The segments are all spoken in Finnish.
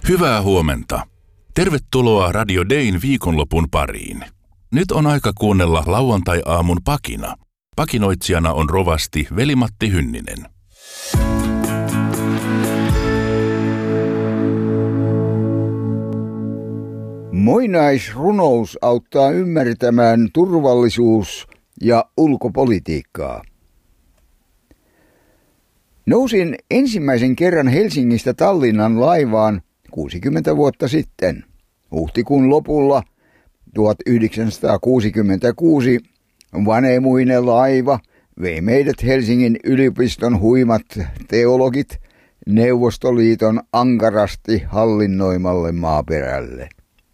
Hyvää huomenta. Tervetuloa Radio Dayn viikonlopun pariin. Nyt on aika kuunnella lauantai-aamun pakina. Pakinoitsijana on rovasti Veli-Matti Hynninen. Muinaisrunous auttaa ymmärtämään turvallisuus- ja ulkopolitiikkaa. Nousin ensimmäisen kerran Helsingistä Tallinnan laivaan 60 vuotta sitten. Huhtikuun lopulla 1966 vanemuinen laiva vei meidät Helsingin yliopiston huimat teologit Neuvostoliiton ankarasti hallinnoimalle maaperälle.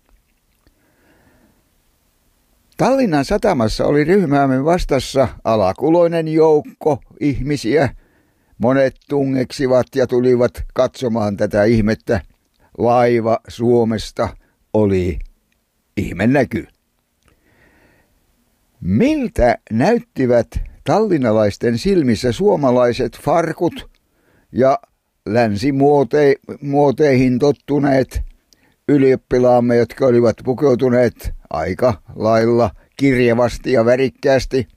Tallinnan satamassa oli ryhmäämme vastassa alakuloinen joukko ihmisiä. Monet tungeksivat ja tulivat katsomaan tätä ihmettä. Laiva Suomesta oli ihmenäky. Miltä näyttivät tallinnalaisten silmissä suomalaiset farkut ja länsimuoteihin tottuneet ylioppilaamme, jotka olivat pukeutuneet aika lailla kirjavasti ja värikkäästi?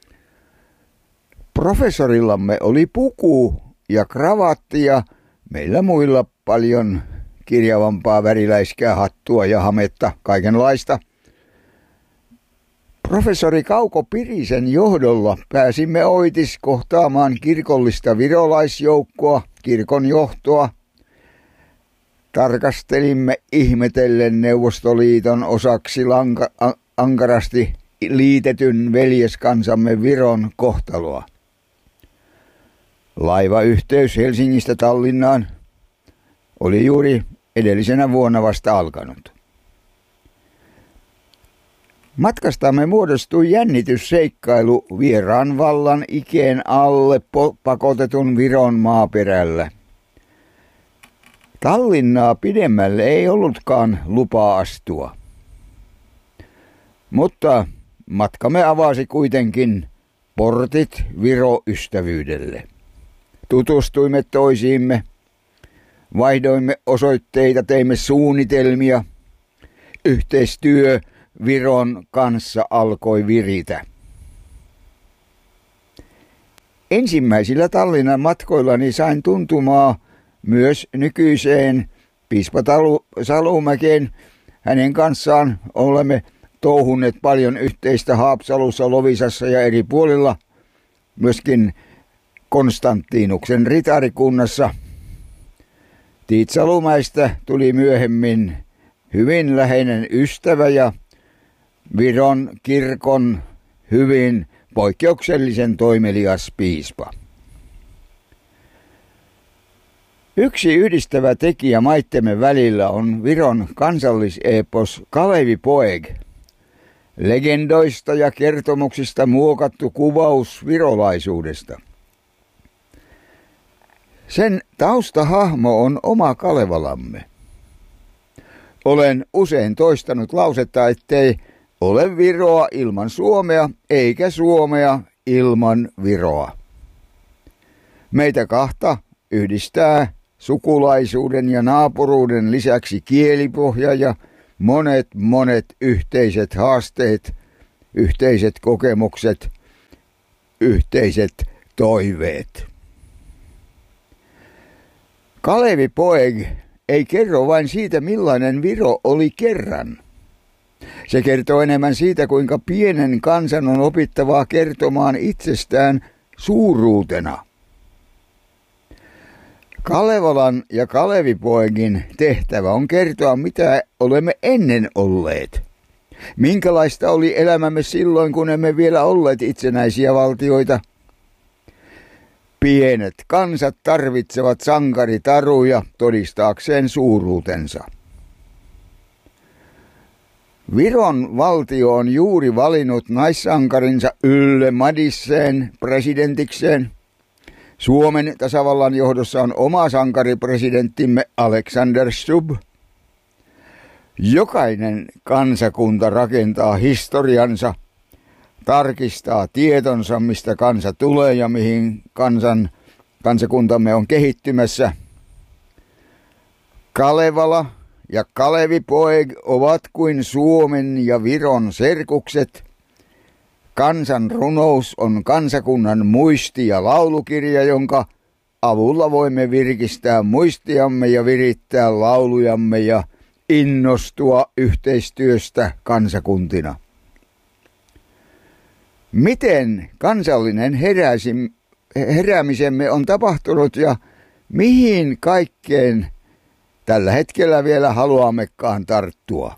Professorillamme oli puku ja kravatti ja meillä muilla paljon kirjavampaa väriläiskää, hattua ja hametta, kaikenlaista. Professori Kauko Pirisen johdolla pääsimme oitis kohtaamaan kirkollista virolaisjoukkoa, kirkon johtoa. Tarkastelimme ihmetellen Neuvostoliiton osaksi ankarasti liitetyn veljeskansamme Viron kohtaloa. Laivayhteys Helsingistä Tallinnaan oli juuri edellisenä vuonna vasta alkanut. Matkastamme muodostui jännitysseikkailu vieraan vallan ikeen alle pakotetun Viron maaperällä. Tallinnaa pidemmälle ei ollutkaan lupaa astua. Mutta matkamme avasi kuitenkin portit Viro-ystävyydelle. Tutustuimme toisiimme, vaihdoimme osoitteita, teimme suunnitelmia. Yhteistyö Viron kanssa alkoi viritä. Ensimmäisillä Tallinnan matkoillani sain tuntumaa myös nykyiseen piispa Salumäkeen. Hänen kanssaan olemme touhunneet paljon yhteistä Haapsalussa, Loviisassa ja eri puolilla, myöskin Konstantinuksen ritarikunnassa. Tiit Salumäistä tuli myöhemmin hyvin läheinen ystävä ja Viron kirkon hyvin poikkeuksellisen toimelias piispa. Yksi yhdistävä tekijä maittemme välillä on Viron kansalliseepos Kalevi Poeg. Legendoista ja kertomuksista muokattu kuvaus virolaisuudesta. Sen taustahahmo on oma Kalevalamme. Olen usein toistanut lausetta, ettei ole Viroa ilman Suomea, eikä Suomea ilman Viroa. Meitä kahta yhdistää sukulaisuuden ja naapuruuden lisäksi kielipohja ja monet yhteiset haasteet, yhteiset kokemukset, yhteiset toiveet. Kalevi Poeg ei kerro vain siitä, millainen Viro oli kerran. Se kertoo enemmän siitä, kuinka pienen kansan on opittavaa kertomaan itsestään suuruutena. Kalevalan ja Kalevi Poegin tehtävä on kertoa, mitä olemme ennen olleet. Minkälaista oli elämämme silloin, kun emme vielä olleet itsenäisiä valtioita. Pienet kansat tarvitsevat sankaritaruja todistaakseen suuruutensa. Viron valtio on juuri valinnut naissankarinsa Ylle Madisseen presidentikseen. Suomen tasavallan johdossa on oma sankaripresidenttimme Alexander Stubb. Jokainen kansakunta rakentaa historiansa, tarkistaa tietonsa, mistä kansa tulee ja mihin kansakuntamme on kehittymässä. Kalevala ja Kalevipoeg ovat kuin Suomen ja Viron serkukset. Kansan runous on kansakunnan muisti- ja laulukirja, jonka avulla voimme virkistää muistiamme ja virittää laulujamme ja innostua yhteistyöstä kansakuntina. Miten kansallinen heräämisemme on tapahtunut ja mihin kaikkeen tällä hetkellä vielä haluammekaan tarttua?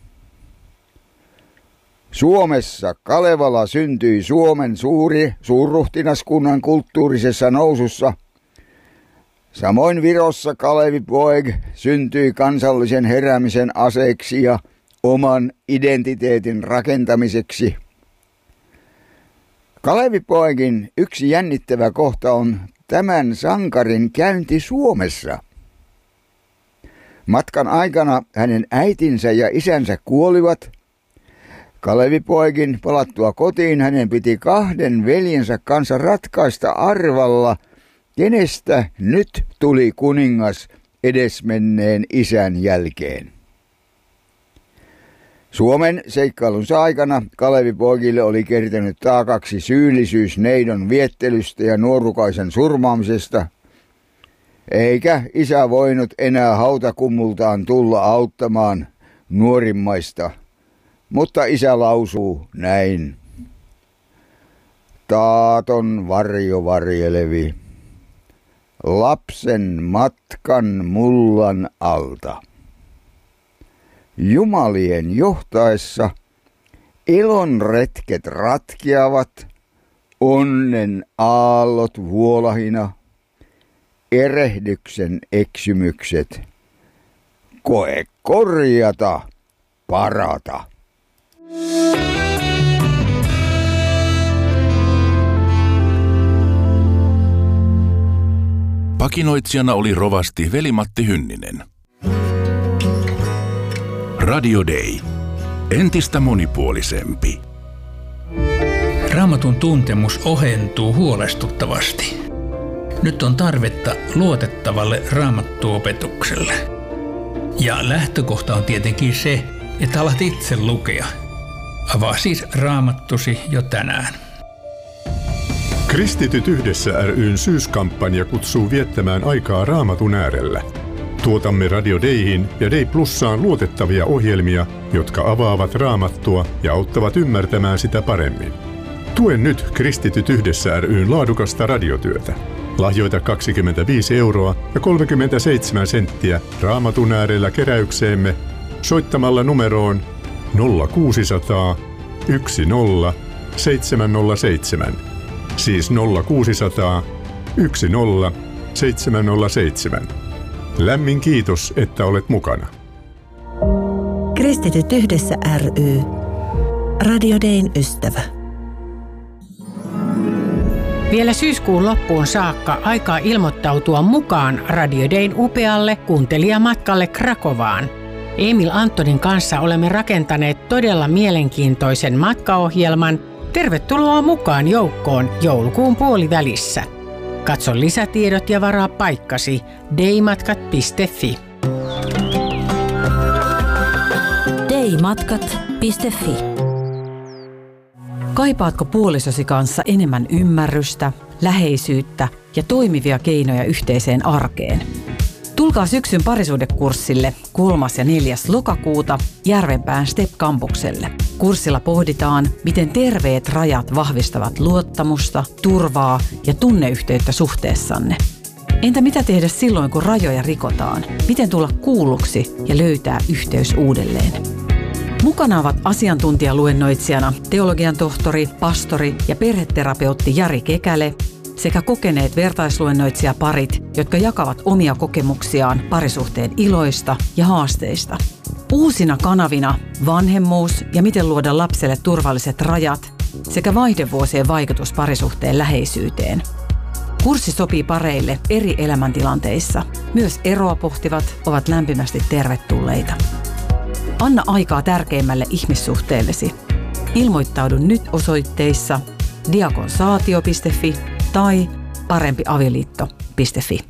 Suomessa Kalevala syntyi Suomen suurruhtinaskunnan kulttuurisessa nousussa. Samoin Virossa Kalevipoeg syntyi kansallisen heräämisen aseeksi ja oman identiteetin rakentamiseksi. Kalevipoegin yksi jännittävä kohta on tämän sankarin käynti Suomessa. Matkan aikana hänen äitinsä ja isänsä kuolivat. Kalevipoegin palattua kotiin hänen piti 2 veljensä kanssa ratkaista arvalla, kenestä nyt tuli kuningas edesmenneen isän jälkeen. Suomen seikkailunsa aikana Kalevipoegille oli kertynyt taakaksi syyllisyys neidon viettelystä ja nuorukaisen surmaamisesta, eikä isä voinut enää hautakummultaan tulla auttamaan nuorimmaista, mutta isä lausuu näin. Taaton varjo varjelevi, lapsen matkan mullan alta. Jumalien johtaessa elon retket ratkeavat, onnen aallot vuolahina, erehdyksen eksymykset, koe korjata, parata. Pakinoitsijana oli rovasti Veli-Matti Hynninen. Radio Day. Entistä monipuolisempi. Raamatun tuntemus ohentuu huolestuttavasti. Nyt on tarvetta luotettavalle raamattuopetukselle. Ja lähtökohta on tietenkin se, että alat itse lukea. Avaa siis raamattusi jo tänään. Kristityt yhdessä ry:n syyskampanja kutsuu viettämään aikaa Raamatun äärellä. Tuotamme Radio Dayhin ja Day Plussaan luotettavia ohjelmia, jotka avaavat Raamattua ja auttavat ymmärtämään sitä paremmin. Tue nyt Kristityt yhdessä ry:n laadukasta radiotyötä. Lahjoita 25 € ja 37 senttiä Raamatun äärellä keräykseemme soittamalla numeroon 0600 10 707. Siis 0600 10 707. Lämmin kiitos, että olet mukana. Kristityt yhdessä ry. Radio Dayn ystävä. Vielä syyskuun loppuun saakka aikaa ilmoittautua mukaan Radio Dayn upealle kuuntelijamatkalle Krakovaan. Emil Antonin kanssa olemme rakentaneet todella mielenkiintoisen matkaohjelman. Tervetuloa mukaan joukkoon joulukuun puolivälissä. Katso lisätiedot ja varaa paikkasi daymatkat.fi. daymatkat.fi. Kaipaatko puolisosi kanssa enemmän ymmärrystä, läheisyyttä ja toimivia keinoja yhteiseen arkeen? Tulkaa syksyn parisuhdekurssille 3. ja 4. lokakuuta Järvenpään STEP-kampukselle. Kurssilla pohditaan, miten terveet rajat vahvistavat luottamusta, turvaa ja tunneyhteyttä suhteessanne. Entä mitä tehdä silloin, kun rajoja rikotaan? Miten tulla kuulluksi ja löytää yhteys uudelleen? Mukana ovat asiantuntijaluennoitsijana teologian tohtori, pastori ja perheterapeutti Jari Kekäle sekä kokeneet vertaisluennoitsijaparit, jotka jakavat omia kokemuksiaan parisuhteen iloista ja haasteista. Uusina kanavina vanhemmuus ja miten luoda lapselle turvalliset rajat sekä vaihdevuosien vaikutus parisuhteen läheisyyteen. Kurssi sopii pareille eri elämäntilanteissa. Myös eroa pohtivat ovat lämpimästi tervetulleita. Anna aikaa tärkeimmälle ihmissuhteellesi. Ilmoittaudu nyt osoitteissa diakonsaatio.fi tai parempiavioliitto.fi.